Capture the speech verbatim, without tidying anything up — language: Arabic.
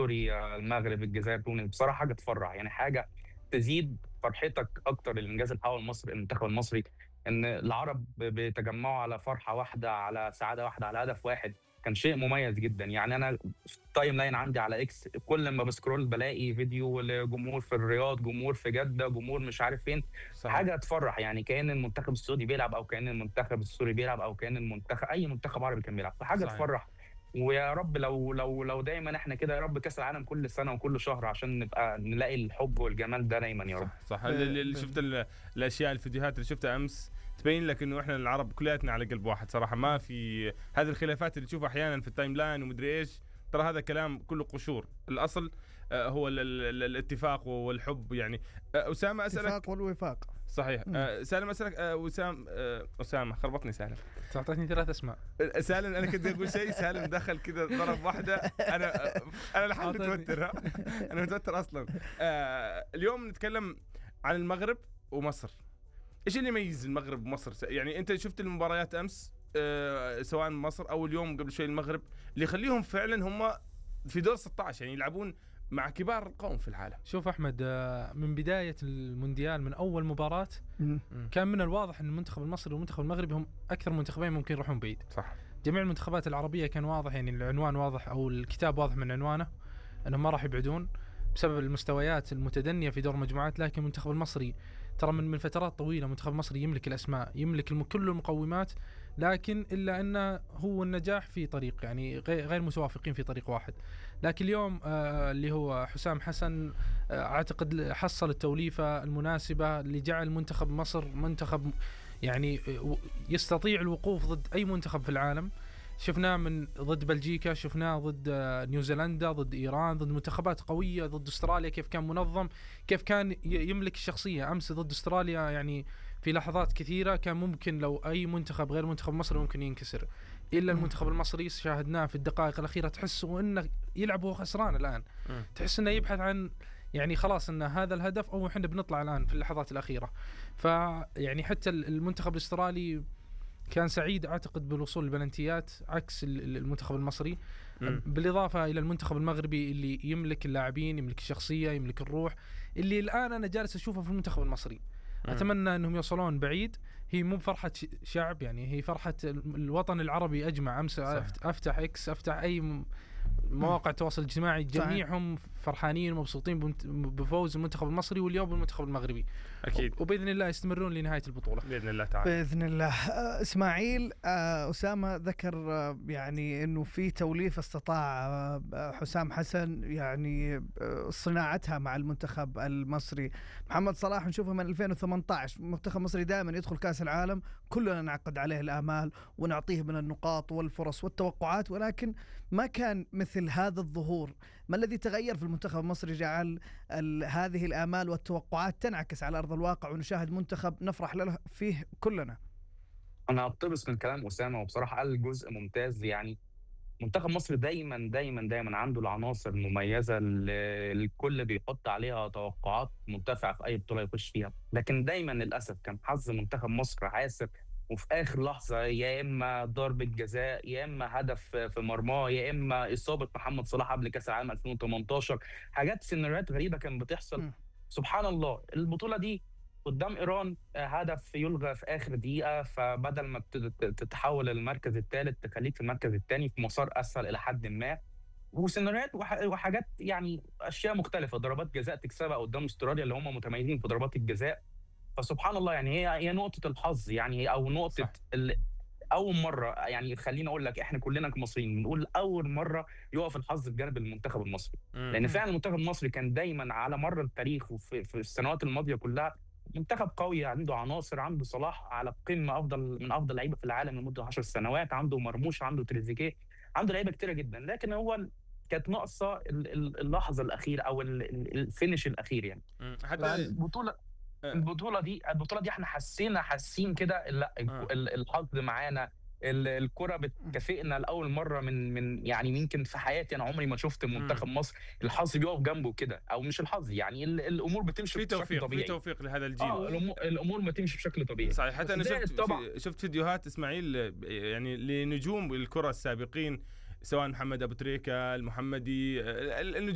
سوريا، المغرب، الجزائر، تونس، بصراحه حاجه تفرح، يعني حاجه تزيد فرحتك اكتر الانجاز اللي حققه المصري المنتخب المصري. ان العرب بيتجمعوا على فرحه واحده، على سعاده واحده، على هدف واحد، كان شيء مميز جدا. يعني انا في التايم لاين عندي على اكس كل ما بسكرول بلاقي فيديو لجمهور في الرياض، جمهور في جده، جمهور مش عارف فين. صحيح. حاجه تفرح، يعني كأن المنتخب السعودي بيلعب، او كأن المنتخب السوري بيلعب، او كأن المنتخب اي منتخب عربي كان بيلعب، فحاجه صحيح. تفرح. ويا رب لو لو لو دايما احنا كده، يا رب كاس العالم كل سنه وكل شهر عشان نبقى نلاقي الحب والجمال ده دايما يا رب. صح صح. اللي اللي شفت ال- الاشياء الفيديوهات اللي شفتها امس تبين لك انه احنا العرب كلياتنا على قلب واحد صراحه. ما في هذه الخلافات اللي تشوفها احيانا في التايم لاين ومدري ايش، ترى هذا كلام كله قشور. الاصل آه، هو ال- ال- الاتفاق والحب يعني. آه، اسامه اسالك. الاتفاق والوفاق. صحيح. آه، سالم اسالك. آه، وسام آه، اسامه خربطني سالم. تعطيني ثلاث اسماء. آه، سالم انا كنت اقول شيء، سالم دخل كذا ضرب واحده. انا آه، انا لحد أعطيني. متوتر. ها؟ انا متوتر اصلا. آه، اليوم نتكلم عن المغرب ومصر. ايش اللي يميز المغرب ومصر؟ يعني انت شفت المباريات امس آه، سواء مصر او اليوم قبل شوي المغرب، اللي يخليهم فعلا هم في دور ستة عشر يعني يلعبون مع كبار القوم في العالم. شوف أحمد، آه، من بداية المونديال من أول مباراة مم. كان من الواضح أن المنتخب المصري والمنتخب المغربي هم أكثر منتخبين ممكن يروحون بعيد. صح. جميع المنتخبات العربية كان واضح، يعني العنوان واضح أو الكتاب واضح من عنوانه أنهم ما راح يبعدون بسبب المستويات المتدنية في دور المجموعات. لكن المنتخب المصري ترى من من فترات طويلة المنتخب المصري يملك الأسماء، يملك الم- كل المقومات، لكن إلا أنه هو النجاح في طريق، يعني غير غير متوافقين في طريق واحد. لكن اليوم آه اللي هو حسام حسن آه أعتقد حصل التوليفة المناسبة اللي جعل منتخب مصر منتخب يعني آه، يستطيع الوقوف ضد أي منتخب في العالم. شفناه من ضد بلجيكا، شفناه ضد آه، نيوزيلندا، ضد إيران، ضد منتخبات قوية، ضد أستراليا كيف كان منظم، كيف كان ي- يملك الشخصية. أمس ضد أستراليا يعني في لحظات كثيرة كان ممكن لو أي منتخب غير منتخب مصر ممكن ينكسر، إلا المنتخب المصري شاهدناه في الدقائق الأخيرة تحسه إنه يلعب وهو خسران الآن، مم. تحس إنه يبحث عن يعني خلاص إن هذا الهدف أو إحنا بنطلع الآن في اللحظات الأخيرة. فيعني حتى المنتخب الأسترالي كان سعيد أعتقد بالوصول للبلنتيات عكس ال- ال- المنتخب المصري. مم. بالإضافة إلى المنتخب المغربي اللي يملك اللاعبين، يملك الشخصية، يملك الروح، اللي الآن أنا جالس أشوفه في المنتخب المصري. مم. أتمنى أنهم يوصلون بعيد. هي مو بفرحة ش- شعب، يعني هي فرحة ال- الوطن العربي أجمع. أمس صح. أفت- أفتح إكس، أفتح أي م- مواقع التواصل الاجتماعي، جميعهم فرحانين ومبسوطين بمنت- بفوز المنتخب المصري واليوم المنتخب المغربي. اكيد وبإذن الله يستمرون لنهاية البطولة باذن الله تعالى. باذن الله. آه، اسماعيل، آه، اسامه ذكر آه، يعني انه في توليفه استطاع آه، حسام حسن يعني آه، صناعتها مع المنتخب المصري. محمد صلاح نشوفه من ألفين وثمانية عشر، المنتخب المصري دائما يدخل كاس العالم كلنا نعقد عليه الامال ونعطيه من النقاط والفرص والتوقعات، ولكن ما كان مثل هذا الظهور. ما الذي تغير في المنتخب المصري جعل ال- هذه الآمال والتوقعات تنعكس على أرض الواقع ونشاهد منتخب نفرح له فيه كلنا؟ انا هقتبس من كلام اسامه، وبصراحه قال جزء ممتاز. يعني منتخب مصر دايما دايما دايما عنده العناصر المميزه اللي الكل بيحط عليها توقعات مرتفعه في اي بطوله يخش فيها، لكن دايما للاسف كان حظ منتخب مصر عاسر، وفي اخر لحظه يا اما ضربه جزاء، يا اما هدف في مرماه، يا اما اصابه محمد صلاح قبل كاس العالم ألفين وثمانية عشر. حاجات سيناريوهات غريبه كانت بتحصل. م. سبحان الله البطوله دي قدام ايران آه، هدف يلغى في اخر دقيقه، فبدل ما تت- تت- تتحول للمركز الثالث تخليك في المركز الثاني في مسار اسهل الى حد ما. وسيناريوهات وح- وحاجات يعني اشياء مختلفه، ضربات جزاء تكسبها قدام استراليا اللي هم متميزين في ضربات الجزاء. فسبحان الله يعني هي هي نقطه الحظ، يعني هي او نقطه صح. ال... اول مره، يعني خليني اقول لك احنا كلنا كمصريين بنقول اول مره يقف الحظ بجانب المنتخب المصري، مم. لان فعلا المنتخب المصري كان دايما على مر التاريخ وفي في السنوات الماضيه كلها منتخب قوي، عنده عناصر، عنده صلاح على قمه افضل من افضل لعيبه في العالم لمده عشر سنوات، عنده مرموش، عنده تريزيجيه، عنده لعيبه كتيره جدا، لكن هو كانت ناقصه ال- ال- اللحظه الاخيره او ال- ال- الفينش الاخير يعني. مم. حتى البطوله آه. البطوله دي البطوله دي احنا حسينا حاسين كده لا آه. ال- الحظ معانا، ال- الكره بتكافئنا لاول مره من من يعني يمكن في حياتي انا عمري ما شفت منتخب مصر الحظ بيقف جنبه كده، او مش الحظ يعني ال- الامور بتمشي في بشكل توفيق، في طبيعي. توفيق لهذا الجيل. اه الأمور- الامور ما تمشي بشكل طبيعي. صحيح. حتى انا بس زائد شفت طبعا في شفت فيديوهات اسماعيل يعني لنجوم الكره السابقين، سواء محمد ابو تريكه، المحمدي، ال- النجوم